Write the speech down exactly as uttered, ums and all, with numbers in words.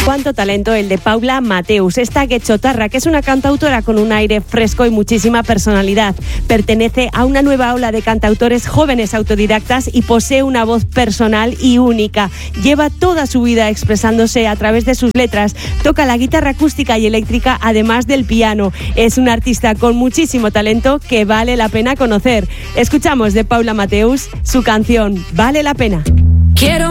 Cuánto talento el de Paula Mateus, esta guechotarra, que es una cantautora con un aire fresco y muchísima personalidad. Pertenece a una nueva ola de cantautores jóvenes autodidactas y posee una voz personal y única. Lleva toda su vida expresándose a través de sus letras. Toca la guitarra acústica y eléctrica, además del piano. Es una artista con muchísimo talento que vale la pena conocer. Escuchamos de Paula Mateus su canción Vale la pena. Quiero